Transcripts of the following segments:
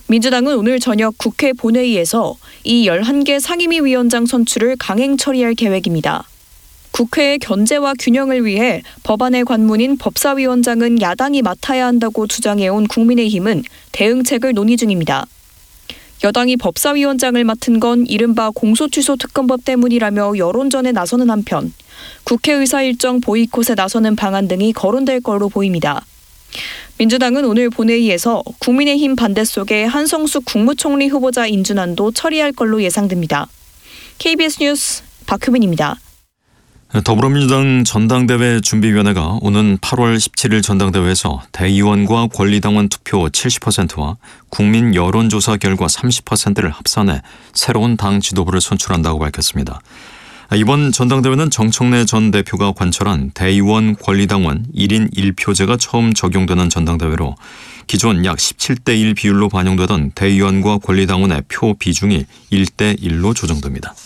민주당은 오늘 저녁 국회 본회의에서 이 11개 상임위 위원장 선출을 강행 처리할 계획입니다. 국회의 견제와 균형을 위해 법안의 관문인 법사위원장은 야당이 맡아야 한다고 주장해온 국민의힘은 대응책을 논의 중입니다. 여당이 법사위원장을 맡은 건 이른바 공소취소 특검법 때문이라며 여론전에 나서는 한편 국회의사 일정 보이콧에 나서는 방안 등이 거론될 걸로 보입니다. 민주당은 오늘 본회의에서 국민의힘 반대 속에 한성숙 국무총리 후보자 인준안도 처리할 걸로 예상됩니다. KBS 뉴스 박효민입니다. 더불어민주당 전당대회 준비위원회가 오는 8월 17일 전당대회에서 대의원과 권리당원 투표 70%와 국민 여론조사 결과 30%를 합산해 새로운 당 지도부를 선출한다고 밝혔습니다. 이번 전당대회는 정청래 전 대표가 관철한 대의원 권리당원 1인 1표제가 처음 적용되는 전당대회로 기존 약 17대 1 비율로 반영되던 대의원과 권리당원의 표 비중이 1대 1로 조정됩니다.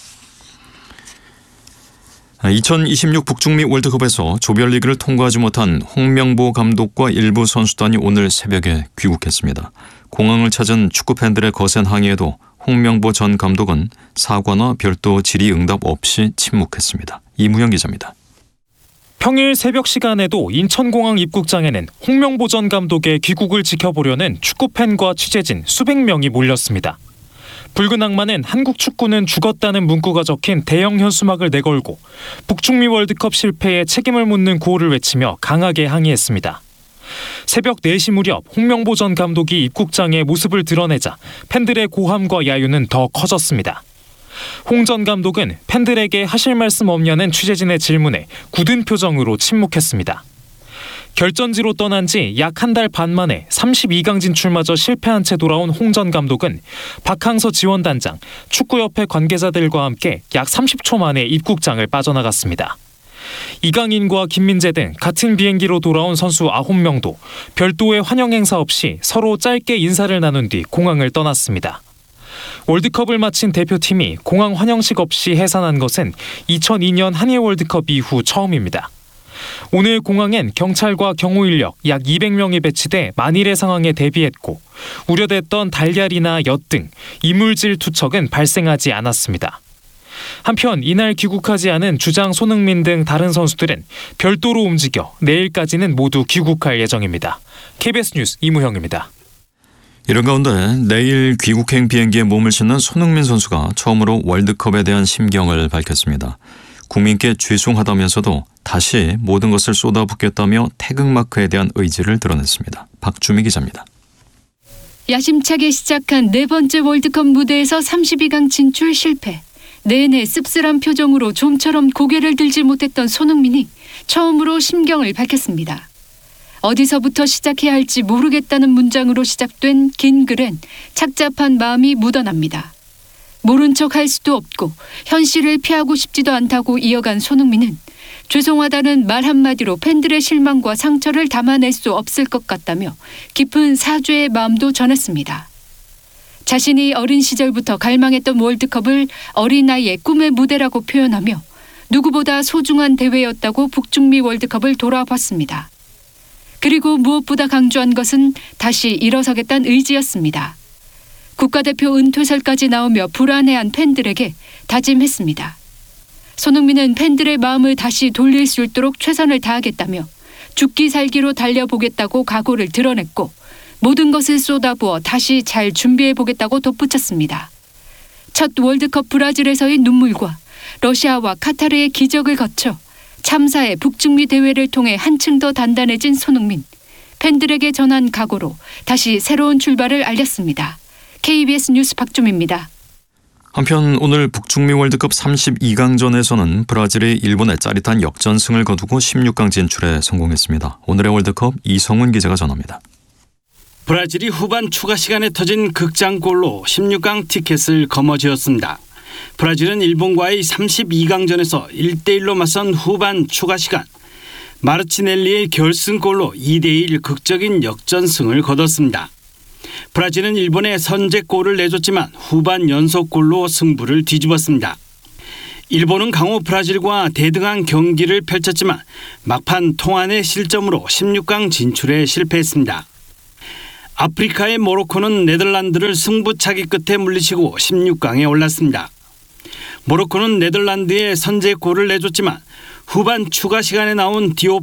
2026 북중미 월드컵에서 조별리그를 통과하지 못한 홍명보 감독과 일부 선수단이 오늘 새벽에 귀국했습니다. 공항을 찾은 축구팬들의 거센 항의에도 홍명보 전 감독은 사과나 별도 질의응답 없이 침묵했습니다. 이무영 기자입니다. 평일 새벽 시간에도 인천공항 입국장에는 홍명보 전 감독의 귀국을 지켜보려는 축구팬과 취재진 수백 명이 몰렸습니다. 붉은 악마는 한국 축구는 죽었다는 문구가 적힌 대형 현수막을 내걸고 북중미 월드컵 실패에 책임을 묻는 구호를 외치며 강하게 항의했습니다. 새벽 4시 무렵 홍명보 전 감독이 입국장에 모습을 드러내자 팬들의 고함과 야유는 더 커졌습니다. 홍 전 감독은 팬들에게 하실 말씀 없냐는 취재진의 질문에 굳은 표정으로 침묵했습니다. 결전지로 떠난 지 약 한 달 반 만에 32강 진출마저 실패한 채 돌아온 홍 전 감독은 박항서 지원단장, 축구협회 관계자들과 함께 약 30초 만에 입국장을 빠져나갔습니다. 이강인과 김민재 등 같은 비행기로 돌아온 선수 9명도 별도의 환영 행사 없이 서로 짧게 인사를 나눈 뒤 공항을 떠났습니다. 월드컵을 마친 대표팀이 공항 환영식 없이 해산한 것은 2002년 한일 월드컵 이후 처음입니다. 오늘 공항엔 경찰과 경호 인력 약 200명이 배치돼 만일의 상황에 대비했고 우려됐던 달걀이나 엿 등 이물질 투척은 발생하지 않았습니다. 한편 이날 귀국하지 않은 주장 손흥민 등 다른 선수들은 별도로 움직여 내일까지는 모두 귀국할 예정입니다. KBS 뉴스 이무형입니다. 이런 가운데 내일 귀국행 비행기에 몸을 싣는 손흥민 선수가 처음으로 월드컵에 대한 심경을 밝혔습니다. 국민께 죄송하다면서도 다시 모든 것을 쏟아붓겠다며 태극마크에 대한 의지를 드러냈습니다. 박주미 기자입니다. 야심차게 시작한 네 번째 월드컵 무대에서 32강 진출 실패. 내내 씁쓸한 표정으로 좀처럼 고개를 들지 못했던 손흥민이 처음으로 심경을 밝혔습니다. 어디서부터 시작해야 할지 모르겠다는 문장으로 시작된 긴 글엔 착잡한 마음이 묻어납니다. 모른 척 할 수도 없고 현실을 피하고 싶지도 않다고 이어간 손흥민은 죄송하다는 말 한마디로 팬들의 실망과 상처를 담아낼 수 없을 것 같다며 깊은 사죄의 마음도 전했습니다. 자신이 어린 시절부터 갈망했던 월드컵을 어린 나이에 꿈의 무대라고 표현하며 누구보다 소중한 대회였다고 북중미 월드컵을 돌아봤습니다. 그리고 무엇보다 강조한 것은 다시 일어서겠다는 의지였습니다. 국가대표 은퇴설까지 나오며 불안해한 팬들에게 다짐했습니다. 손흥민은 팬들의 마음을 다시 돌릴 수 있도록 최선을 다하겠다며 죽기 살기로 달려보겠다고 각오를 드러냈고 모든 것을 쏟아부어 다시 잘 준비해보겠다고 덧붙였습니다. 첫 월드컵 브라질에서의 눈물과 러시아와 카타르의 기적을 거쳐 참사의 북중미 대회를 통해 한층 더 단단해진 손흥민. 팬들에게 전한 각오로 다시 새로운 출발을 알렸습니다. KBS 뉴스 박주미입니다. 한편 오늘 북중미 월드컵 32강전에서는 브라질이 일본에 짜릿한 역전승을 거두고 16강 진출에 성공했습니다. 오늘의 월드컵 이성훈 기자가 전합니다. 브라질이 후반 추가 시간에 터진 극장골로 16강 티켓을 거머쥐었습니다. 브라질은 일본과의 32강전에서 1대1로 맞선 후반 추가 시간 마르치넬리의 결승골로 2대1 극적인 역전승을 거뒀습니다. 브라질은 일본에 선제골을 내줬지만 후반 연속골로 승부를 뒤집었습니다. 일본은 강호 브라질과 대등한 경기를 펼쳤지만 막판 통안의 실점으로 16강 진출에 실패했습니다. 아프리카의 모로코는 네덜란드를 승부차기 끝에 물리치고 16강에 올랐습니다. 모로코는 네덜란드에 선제골을 내줬지만 후반 추가 시간에 나온 디오프